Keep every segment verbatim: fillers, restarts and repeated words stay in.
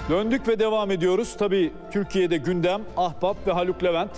Döndük ve devam ediyoruz. Tabii Türkiye'de gündem Ahbap ve Haluk Levent.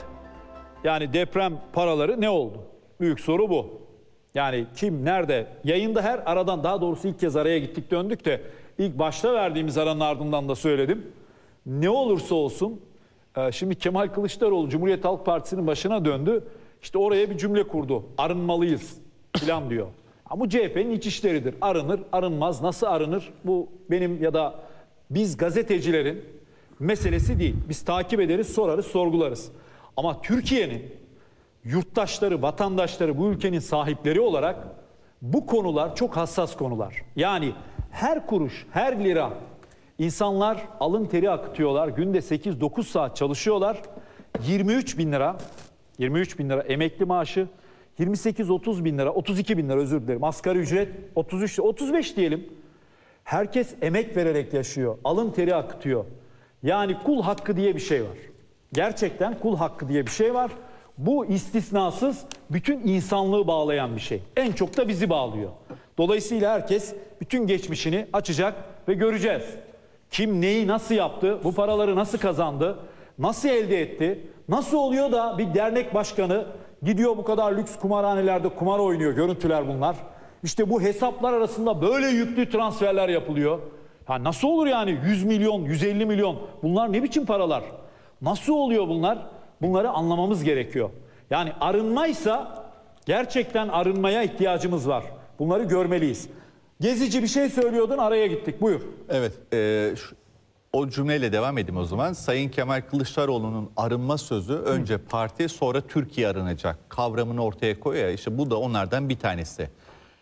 Yani deprem paraları ne oldu? Büyük soru bu. Yani kim, nerede? Yayında her aradan, daha doğrusu ilk kez araya gittik döndük de ilk başta verdiğimiz aranın ardından da söyledim. Ne olursa olsun şimdi Kemal Kılıçdaroğlu Cumhuriyet Halk Partisi'nin başına döndü. İşte oraya bir cümle kurdu. Arınmalıyız falan diyor. Ama bu C H P'nin iç işleridir. Arınır, arınmaz. Nasıl arınır? Bu benim ya da biz gazetecilerin meselesi değil. Biz takip ederiz, sorarız, sorgularız. Ama Türkiye'nin yurttaşları, vatandaşları, bu ülkenin sahipleri olarak bu konular çok hassas konular. Yani her kuruş, her lira, insanlar alın teri akıtıyorlar. Günde sekiz dokuz saat çalışıyorlar. yirmi üç bin lira, yirmi üç bin lira emekli maaşı, yirmi sekiz otuz bin lira, otuz iki bin lira özür dilerim. Asgari ücret otuz üç, otuz beş diyelim. Herkes emek vererek yaşıyor. Alın teri akıtıyor. Yani kul hakkı diye bir şey var. Gerçekten kul hakkı diye bir şey var. Bu istisnasız bütün insanlığı bağlayan bir şey. En çok da bizi bağlıyor. Dolayısıyla herkes bütün geçmişini açacak ve göreceğiz. Kim neyi nasıl yaptı, bu paraları nasıl kazandı, nasıl elde etti, nasıl oluyor da bir dernek başkanı gidiyor bu kadar lüks kumarhanelerde kumar oynuyor, görüntüler bunlar. İşte bu hesaplar arasında böyle yüklü transferler yapılıyor. Ha nasıl olur yani yüz milyon, yüz elli milyon, bunlar ne biçim paralar? Nasıl oluyor bunlar? Bunları anlamamız gerekiyor. Yani arınmaysa gerçekten arınmaya ihtiyacımız var. Bunları görmeliyiz. Gezici bir şey söylüyordun, araya gittik. Buyur. Evet, e, şu, o cümleyle devam edeyim o zaman. Sayın Kemal Kılıçdaroğlu'nun arınma sözü önce parti sonra Türkiye arınacak kavramını ortaya koyuyor ya, işte bu da onlardan bir tanesi.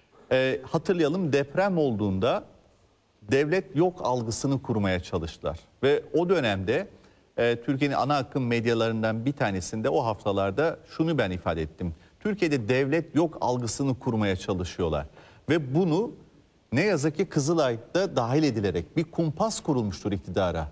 E, hatırlayalım, deprem olduğunda devlet yok algısını kurmaya çalıştılar. Ve o dönemde e, Türkiye'nin ana akım medyalarından bir tanesinde o haftalarda şunu ben ifade ettim. Türkiye'de devlet yok algısını kurmaya çalışıyorlar. Ve bunu ne yazık ki Kızılay'da dahil edilerek bir kumpas kurulmuştur iktidara.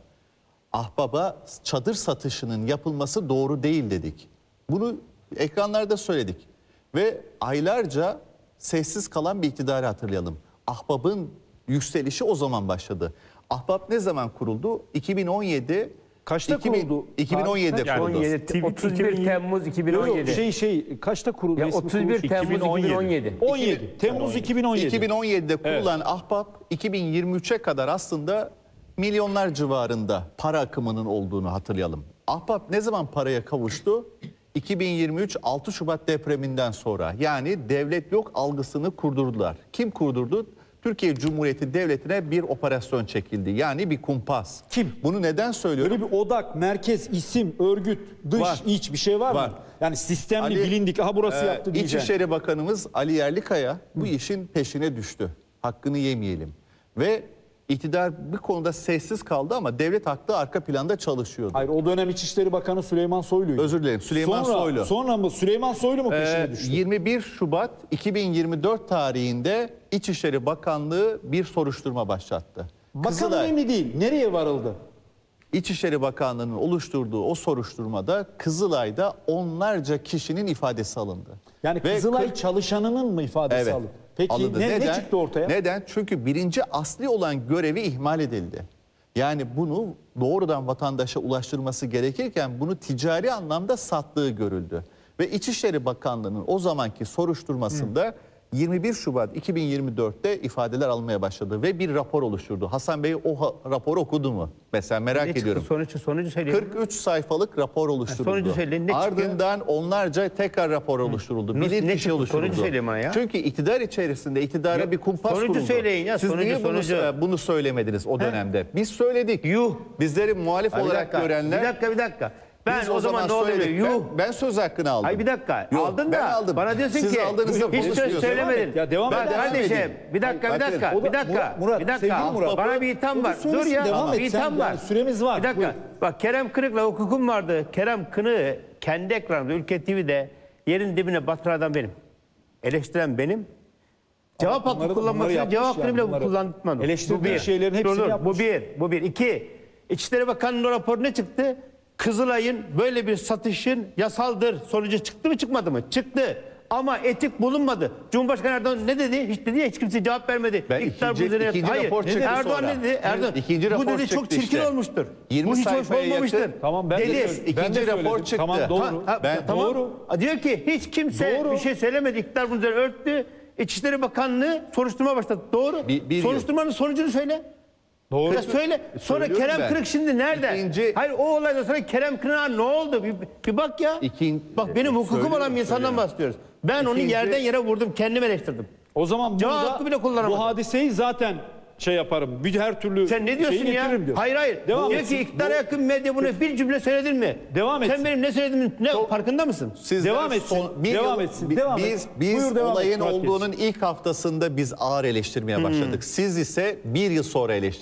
Ahbaba çadır satışının yapılması doğru değil dedik. Bunu ekranlarda söyledik. Ve aylarca sessiz kalan bir iktidarı hatırlayalım. Ahbabın yükselişi o zaman başladı. Ahbap ne zaman kuruldu? iki bin on yedi. Kaçta iki bin, kuruldu? iki bin on yedi'de Yani kuruldu. otuz bir Temmuz iki bin on yedi. Şey şey kaçta kuruldu? Ya İsmi otuz bir Temmuz iki bin on yedi. on yedi. Temmuz iki bin on yedi. iki bin on yedi'de kurulan evet. Ahbap iki bin yirmi üç'e kadar aslında milyonlar civarında para akımının olduğunu hatırlayalım. Ahbap ne zaman paraya kavuştu? iki bin yirmi üç altı Şubat depreminden sonra. Yani devlet yok algısını kurdurdular. Kim kurdurdu? Türkiye Cumhuriyeti Devleti'ne bir operasyon çekildi. Yani bir kumpas. Kim? Bunu neden söylüyorum? Böyle bir odak, merkez, isim, örgüt, dış, var. iç bir şey var, var. mı? Yani sistemli, Ali, bilindik, aha burası e, yaptı diyeceğim. İçişleri Bakanımız Ali Yerlikaya bu işin peşine düştü. Hakkını yemeyelim. Ve iktidar bir konuda sessiz kaldı ama devlet aklı arka planda çalışıyordu. Hayır, o dönem İçişleri Bakanı Süleyman Soylu'ydu. Özür dilerim, Süleyman sonra, Soylu. Sonra mı Süleyman Soylu mu peşine Ee, düştü? yirmi bir Şubat iki bin yirmi dört tarihinde İçişleri Bakanlığı bir soruşturma başlattı. Bakan Kızılay, önemli değil. Nereye varıldı? İçişleri Bakanlığı'nın oluşturduğu o soruşturmada Kızılay'da onlarca kişinin ifadesi alındı. Yani Ve Kızılay kırk çalışanının mı ifadesi Evet, alındı? Peki alındı. ne, Neden? ne çıktı ortaya? Neden? Çünkü birinci asli olan görevi ihmal edildi. Yani bunu doğrudan vatandaşa ulaştırması gerekirken bunu ticari anlamda sattığı görüldü. Ve İçişleri Bakanlığı'nın o zamanki soruşturmasında Hı. yirmi bir Şubat iki bin yirmi dört'te ifadeler almaya başladı ve bir rapor oluşturdu. Hasan Bey o raporu okudu mu? Mesela merak ne ediyorum. Sonucu, sonucu söyleyin. kırk üç sayfalık rapor oluşturuldu. Sonucu söyleyin, ne Ardından çıkıyor? Onlarca tekrar rapor oluşturuldu. Bilir kişi oluşturuldu. Sonucu söyleyin ya. Çünkü iktidar içerisinde iktidara ya, bir kumpas sonucu kuruldu. söyleyin ya. Siz sonucu, niye bunu, sonucu. bunu söylemediniz o dönemde? He? Biz söyledik. Yuh. Bizleri muhalif Ay, olarak dakika, görenler... Bir dakika bir dakika. Ben Biz o, o zaman ne oluyor? Yuh. Ben, ben söz hakkını aldım. Ay bir dakika. Yok, aldın ben da aldım. bana diyorsun Siz ki hiç söz söylemedin. Ya devam Bak et. kardeşim bir dakika bir dakika O da- bir dakika Murat, bir dakika. Murat. Bana bir itham var. Söylesin, Dur ya. devam Bir et. Sen- itham var. yani süremiz var. Bir dakika. Buyur. Bak Kerem Kınık'la hukukum vardı. Kerem Kınık'ı kendi ekranında Ülke T V'de yerin dibine batıran adam benim. Eleştiren benim. Cevap hakkı bunları da- kullanmak bunları için yapmış cevap hakkını yani, bile bunları. kullanmadım. Eleştirdiği Bu bir. şeylerin hepsini Dur, dur. yapmış. Bu bir. Bu bir. İki. İçişleri Bakanı'nın raporu ne çıktı? Kızılay'ın böyle bir satışın yasaldır sonucu çıktı mı çıkmadı mı? Çıktı. ama etik bulunmadı. Cumhurbaşkanı Erdoğan ne dedi? Hiç dedi ya, hiç kimse cevap vermedi. Ben İktidar ikinci- bunun üzerine- ikinci Hayır. rapor çıktı Erdoğan sonra. ne dedi? Erdoğan İkinci bu rapor dedi çok çıktı çirkin işte. olmuştur. yirmi Bu hiç hoş sayfaya olmamıştır. yakın. Tamam ben de, dedi. söyle- ben İkinci de rapor söyledim. çıktı. Tamam Ha, doğru. Ha, ha, ben tamam. doğru. Diyor ki hiç kimse Doğru. bir şey söylemedi. İktidar bunun üzerine örttü. İçişleri Bakanlığı soruşturma başlattı. Doğru. Bir- bir yıl. Soruşturmanın sonucunu söyle. Doğru. Ya söyle. Sonra Söylüyorum Kerem ben. Kırık şimdi nerede? İkinci- Hayır, o olaydan sonra Kerem Kırık'a ne oldu? Bir, bir bak ya. İkin- Bak benim hukukum Söylüyorum, olan bir insandan söylüyorum. bahsediyoruz. Ben onu İkinci- yerden yere vurdum, kendim eleştirdim. O zaman Cevap burada hakkı bile kullanamadı. bu hadiseyi zaten şey yaparım. Bir her türlü Sen ne diyorsun şeyi ya? getiririm diyor. Hayır hayır. Devam diyor etsin. ki iktidara yakın medya bunu bir cümle söyledin mi? Devam Sen etsin. benim ne söylediğimin ne farkında mısın? Sizler Devam etsin, bir devam yıl- etsin, bi- devam biz, etsin. Biz Buyur, devam et, olayın Murat Bey. olduğunun ilk haftasında biz ağır eleştirmeye başladık. Siz ise bir yıl sonra eleştirdiniz.